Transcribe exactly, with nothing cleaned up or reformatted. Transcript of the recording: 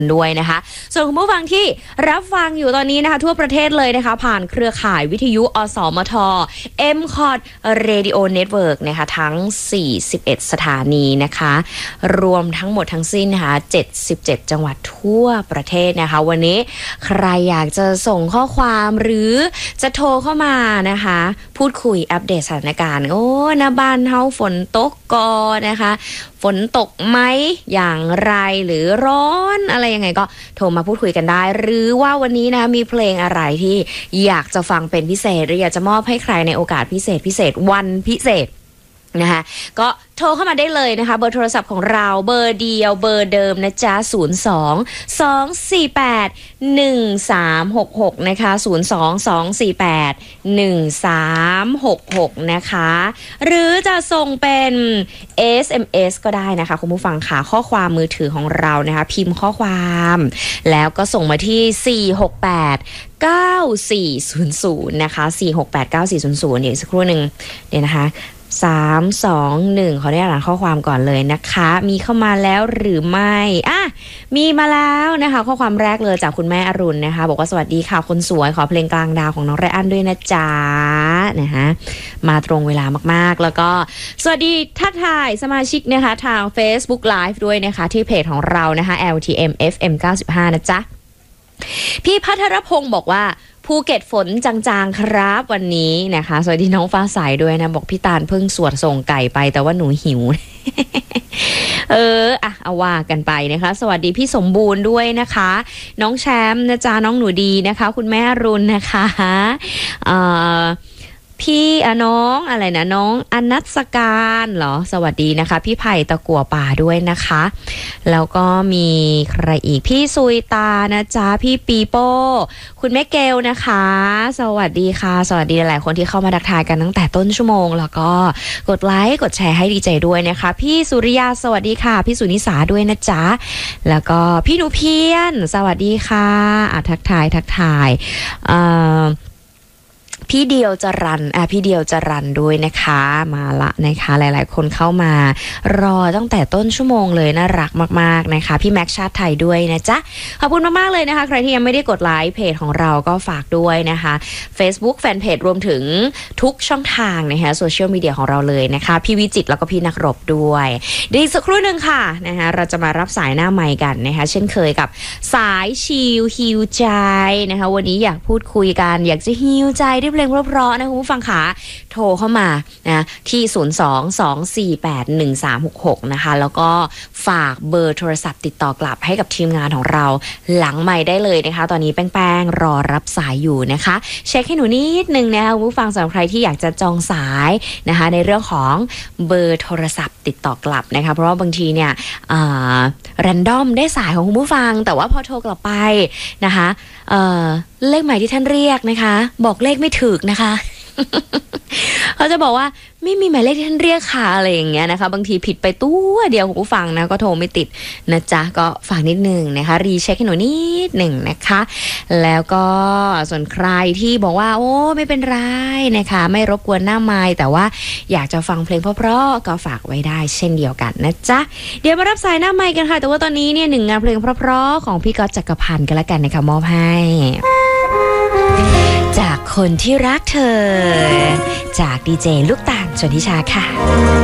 ด้วยนะคะส่วนคุณผู้ฟังที่รับฟังอยู่ตอนนี้นะคะทั่วประเทศเลยนะคะผ่านเครือข่ายวิทยุอสมท เอ็ม คอท Radio Network นะคะทั้งสี่สิบเอ็ดสถานีนะคะรวมทั้งหมดทั้งสิ้นนะคะเจ็ดสิบเจ็ดจังหวัดทั่วประเทศนะคะวันนี้ใครอยากจะส่งข้อความหรือจะโทรเข้ามานะคะพูดคุยอัปเดตสถานการณ์โอ้นะบ้านเฮาฝนตกกอนะคะฝนตกไหมอย่างไรหรือร้อนอะไรยังไงก็โทรมาพูดคุยกันได้หรือว่าวันนี้นะมีเพลงอะไรที่อยากจะฟังเป็นพิเศษหรืออยากจะมอบให้ใครในโอกาสพิเศษพิเศษวันพิเศษนะคะก็โทรเข้ามาได้เลยนะคะเบอร์โทรศัพท์ของเราเบอร์เดียวเบอร์เดิมนะจ๊ะศูนย์ สอง สอง สี่ แปด หนึ่ง สาม หก หกนะคะศูนย์ สอง สอง สี่ แปด หนึ่ง สาม หก หกนะคะหรือจะส่งเป็น เอส เอ็ม เอส ก็ได้นะคะคุณผู้ฟังค่ะข้อความมือถือของเรานะคะพิมพ์ข้อความแล้วก็ส่งมาที่สี่ หก แปด เก้า สี่ ศูนย์ ศูนย์นะคะสี่ หก แปด เก้า สี่ ศูนย์ ศูนย์เดี๋ยวสักครู่หนึ่งเดี๋ยวนะคะสาม สอง หนึ่งขออนุญาตอ่านข้อความก่อนเลยนะคะมีเข้ามาแล้วหรือไม่อ่ะมีมาแล้วนะคะข้อความแรกเลยจากคุณแม่อรุณนะคะบอกว่าสวัสดีค่ะคนสวยขอเพลงกลางดาวของน้องไรอันด้วยนะจ๊ะนะคะมาตรงเวลามากๆแล้วก็สวัสดีทักทายสมาชิกนะคะทาง Facebook Live ด้วยนะคะที่เพจของเรานะคะ แอล ที เอ็ม เอฟ เอ็ม เก้าสิบห้านะจ๊ะพี่พัทรพงศ์บอกว่าภูเก็ตฝนจางๆครับวันนี้นะคะสวัสดีน้องฟ้าใสด้วยนะบอกพี่ตาลเพิ่งสวดส่งไก่ไปแต่ว่าหนูหิว เอออ่ะเอาว่ากันไปนะคะสวัสดีพี่สมบูรณ์ด้วยนะคะน้องแชมป์นะจ๊ะน้องหนูดีนะคะคุณแม่รุนนะคะเอ่อพี่อะน้องอะไรนะน้องอนัสการเหรอสวัสดีนะคะพี่ไผ่ตะกั่วป่าด้วยนะคะแล้วก็มีใครอีกพี่ซุยตานะจ๊ะพี่ปีโป้คุณแม่เกลนะคะสวัสดีค่ะสวัสดีหลายคนที่เข้ามาทักทายกันตั้งแต่ต้นชั่วโมงแล้วก็กดไลค์กดแชร์ให้ดีใจด้วยนะคะพี่สุริยาสวัสดีค่ะพี่สุนิสาด้วยนะจ๊ะแล้วก็พี่หนูเพียรสวัสดีค่ะอ่ะทักทายทักทายเอ่อพี่เดียวจรันอ่ะพี่เดียวจรันด้วยนะคะมาละนะคะหลายๆคนเข้ามารอตั้งแต่ต้นชั่วโมงเลยน่ารักมากๆนะคะพี่แม็กชาติไทยด้วยนะจ๊ะขอบคุณมากๆเลยนะคะใครที่ยังไม่ได้กดไลค์เพจของเราก็ฝากด้วยนะคะ Facebook Fanpage รวมถึงทุกช่องทางนะคะโซเชียลมีเดียของเราเลยนะคะพี่วิจิตรแล้วก็พี่นักรบด้วยเดี๋ยวอีกสักครู่นึงค่ะนะคะเราจะมารับสายหน้าไมค์กันนะคะเช่นเคยกับสายชิลฮิวใจนะคะวันนี้อยากพูดคุยกันอยากจะฮิวใจด้วยเพลงเพราะๆนะคุณผู้ฟังค่ะโทรเข้ามานะที่ศูนย์ สอง สอง สี่ แปด หนึ่ง สาม หก หกนะคะแล้วก็ฝากเบอร์โทรศัพท์ติดต่อกลับให้กับทีมงานของเราหลังไมค์ได้เลยนะคะตอนนี้แป้งๆรอรับสายอยู่นะคะเช็คให้หนูนิดนึงนะคะคุณผู้ฟังสำหรับใครที่อยากจะจองสายนะคะในเรื่องของเบอร์โทรศัพท์ติดต่อกลับนะคะเพราะว่าบางทีเนี่ยแรนดอมได้สายของคุณผู้ฟังแต่ว่าพอโทรกลับไปนะคะเอ่อเลขหมายที่ท่านเรียกนะคะบอกเลขไม่ถูกนะคะ เขาจะบอกว่าไม่มีหมายเลขที่ท่านเรียกค่ะอะไรอย่างเงี้ยนะคะบางทีผิดไปตัวเดียวของผู้ฟังนะก็โทรไม่ติดนะจ๊ะก็ฝากนิดนึงนะคะรีเช็คให้หนูนิดหนึ่งนะคะแล้วก็ส่วนใครที่บอกว่าโอ้ไม่เป็นไรนะคะไม่รบกวนหน้าไมค์แต่ว่าอยากจะฟังเพลงเพราะๆก็ฝากไว้ได้เช่นเดียวกันนะจ๊ะเดี๋ยวมารับสายหน้าไมค์กันค่ะแต่ว่าตอนนี้เนี่ยหนึ่งงานเพลงเพราะๆของพี่ก๊อตจักรพันธ์กันละกันนะคะมอบให้จากคนที่รักเธอจากดีเจลูกตาลชนทิชาค่ะ